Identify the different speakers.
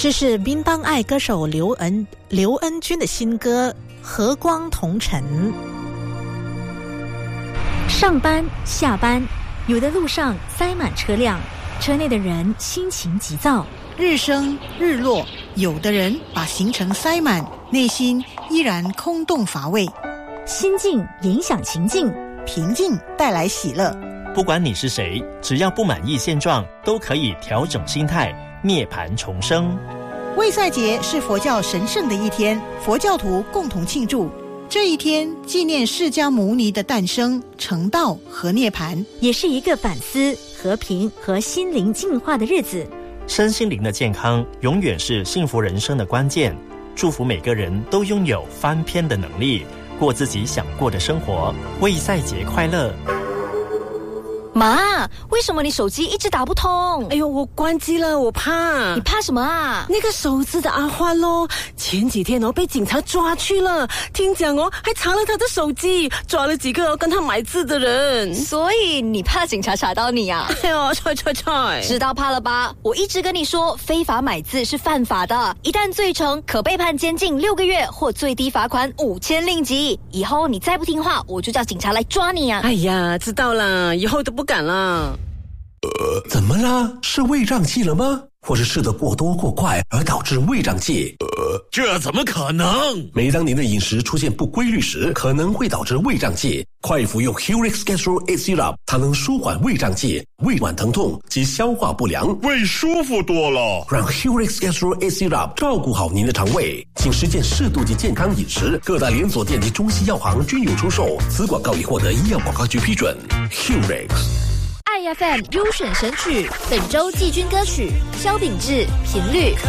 Speaker 1: 这是滨邦爱歌手刘恩君的新歌《和光同尘》。
Speaker 2: 上班下班，有的路上塞满车辆，车内的人心情急躁。
Speaker 3: 日升日落，有的人把行程塞满，内心依然空洞乏味。
Speaker 2: 心境影响情境，
Speaker 3: 平静带来喜乐。
Speaker 4: 不管你是谁，只要不满意现状，都可以调整心态，涅槃重生。
Speaker 3: 卫赛节是佛教神圣的一天，佛教徒共同庆祝。这一天纪念释迦牟尼的诞生、成道和涅槃，
Speaker 2: 也是一个反思、和平和心灵净化的日子。
Speaker 4: 身心灵的健康永远是幸福人生的关键。祝福每个人都拥有翻篇的能力，过自己想过的生活。卫赛节快乐！
Speaker 5: 妈，为什么你手机一直打不通？
Speaker 6: 哎呦，我关机了，我怕。
Speaker 5: 你怕什么啊？
Speaker 6: 那个手指的阿欢咯，前几天被警察抓去了，听讲还查了他的手机，抓了几个跟他买字的人。
Speaker 5: 所以你怕警察查到你啊？
Speaker 6: 哎呦，
Speaker 5: 知道怕了吧？我一直跟你说，非法买字是犯法的，一旦罪成，可被判监禁6个月或最低罚款5000令吉。以后你再不听话，我就叫警察来抓你啊！
Speaker 6: 哎呀，知道了，以后都不敢了。
Speaker 7: 怎么了？是胃胀气了吗？或是吃得过多过快而导致胃胀气？
Speaker 8: 这怎么可能？
Speaker 7: 每当您的饮食出现不规律时，可能会导致胃胀气。快服用 Hurix Gastro A Syrup， 它能舒缓胃胀气、胃脘疼痛及消化不良，
Speaker 8: 胃舒服多了。
Speaker 7: 让 Hurix Gastro A Syrup 照顾好您的肠胃，请实践适度及健康饮食。各大连锁店及中西药行均有出售。此广告已获得医药广告局批准。Hurix
Speaker 5: IFM 优选神曲，本周季军歌曲萧秉治《频率》。